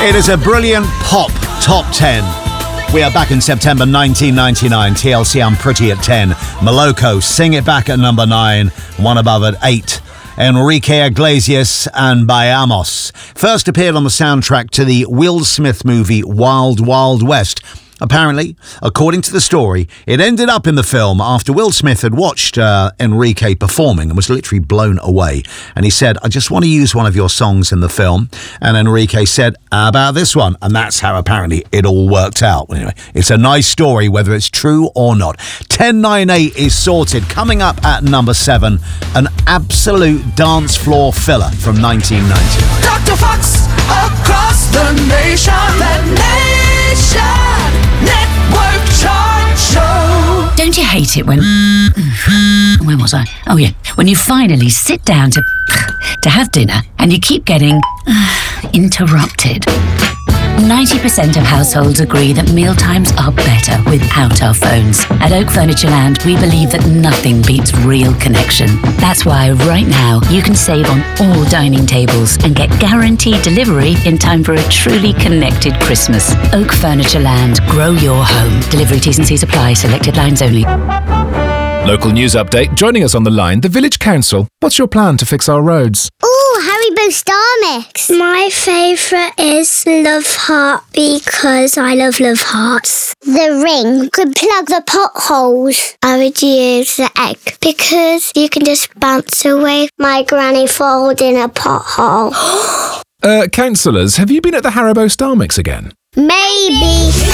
It is a brilliant pop top 10. We are back in September 1999. TLC, I'm Pretty at 10. Moloko, Sing It Back at number 9. One above at 8. Enrique Iglesias and Bayamos first appeared on the soundtrack to the Will Smith movie Wild Wild West. Apparently, according to the story, it ended up in the film after Will Smith had watched Enrique performing and was literally blown away. And he said, I just want to use one of your songs in the film. And Enrique said, how about this one? And that's how apparently it all worked out. Anyway, it's a nice story, whether it's true or not. 1098 is sorted. Coming up at number 7, an absolute dance floor filler from 1990. Dr. Fox across the nation. The nation. Network Chart Show. Don't you hate it when... Where was I? Oh, yeah. When you finally sit down to have dinner and you keep getting interrupted. 90% of households agree that mealtimes are better without our phones. At Oak Furniture Land, we believe that nothing beats real connection. That's why right now you can save on all dining tables and get guaranteed delivery in time for a truly connected Christmas. Oak Furniture Land. Grow your home. Delivery T's and C's apply. Selected lines only. Local news update. Joining us on the line, the Village Council. What's your plan to fix our roads? Haribo Star Mix. My favourite is Love Heart because I love hearts. The ring could plug the potholes. I would use the egg because you can just bounce away my granny falling in a pothole. Councillors, have you been at the Haribo Star Mix again? Maybe.